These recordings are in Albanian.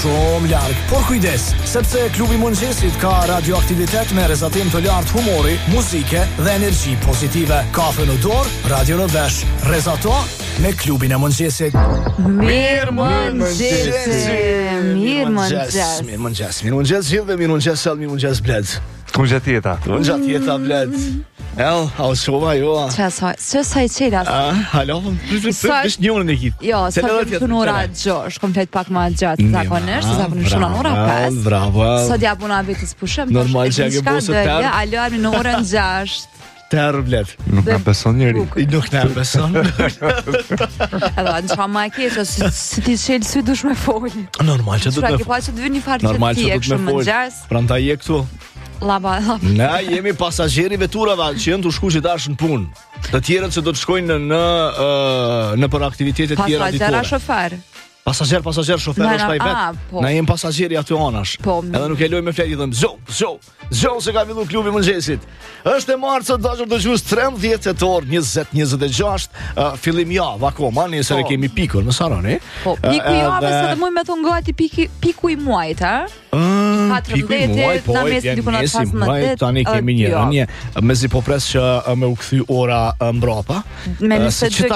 shumë larg. Por kujdes, sepse klubi i mëngjesit ka radioaktivitet me rrezatim të lartë humori, muzike dhe energji pozitive. Kafe në dorë, radio në vesh. Rrezato me klubin e mëngjesit. Mirëmëngjes gjithëve, mirëmëngjes Bled. Ku gjatë jeta? Bled. A shova jo. Sa i qela. Halo, prish një orë në ekip. Jo, sa të ora 6, komplet pak më gjatë zakonisht, shumë ora 5. Bravo. Sot ja puna vetës pushim. Normal që ke bosë të alarmi në orën 6. Terë Bled. Nuk na beson njëri. Nuk na beson. Edhe në qa ma keqë, si ti qelë sy dush me folë. Normal që du të me folë. Që të vë një farë që ti e kështu më gjas. Pra nda je këtu. Laba. Ne jemi pasazheri veturave që janë të shku që tash në punë. Të tjerët që do të shkojnë në për aktivitetet tjera ditore. Pasazhera shofer. Pasazher, shofer është ai vet. Na jemi pasazheri aty anash. Edhe nuk e loj me flet, i them zo se ka filluar klubi i mëngjesit. Është e martës, dashur dëgjues, 13 tetor 2026, fillim javë akoma, nesër e kemi pikun, më saroni. Po, piku i javës, se të muj me thonë gati piku i muajit, ha? Piku i muajit, po, tani kemi një rënje, mezi po pres që me u kthy ora mbrapa. Me 22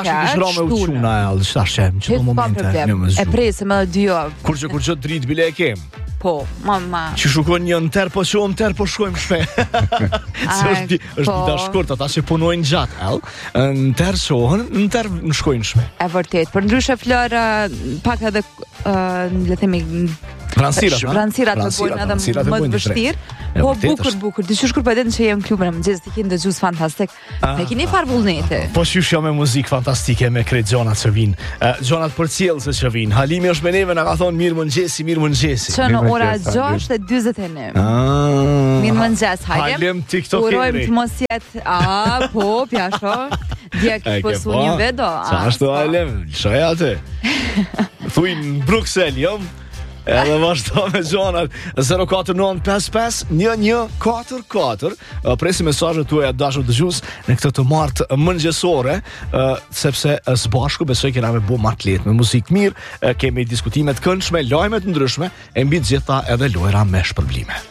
kaq, e presim edhe 2 javë. Kur që dritë bile e kem. Po, mama. Që shukon një në terë, po shohëm terë, po shkojmë shpe. Se është dita shkurt, ata që punojnë gjatë, në terë shohën, në terë në shkojnë shpe. E vërtet, për ndryshe Flora, pak edhe, le themi, Vranësirat të bojnë edhe më të vështirë. Po bukur, ti qysh kur po që jem klubin e mëngjesit, ti keni dëgjues fantastik. Ne keni far vullneti. Po qysh jo me muzikë fantastike me krejt gjonat që vinë. Gjonat për cilëse që vinë. Halimi është me neve, na ka thonë mirëmëngjesi. Që në ora 6:49. Mirëmëngjes, Halem TikTokeri. Urojmë të mos jetë, po, pjasho. Djek pësu një vedo. Qa ashtu Halem, shoj atë. Thuj në Bruxelles, jom. Edhe vazhdo me gjonat 04955 1144. Presim mesazhet tuaja dashur dëgjues në këtë të martë mëngjesore, sepse së bashku besoj kena me bu martë letë me muzikë mirë, kemi diskutime të këndshme, lajme të ndryshme, e mbi të gjitha edhe lojra me shpërblime.